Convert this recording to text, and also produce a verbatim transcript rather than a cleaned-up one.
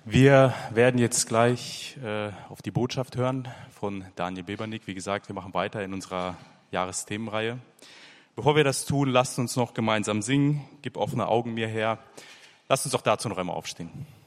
Wir werden jetzt gleich äh, auf die Botschaft hören von Daniel Bebernick. Wie gesagt, wir machen weiter in unserer Jahresthemenreihe. Bevor wir das tun, lasst uns noch gemeinsam singen. Gib offene Augen mir her. Lasst uns doch dazu noch einmal aufstehen.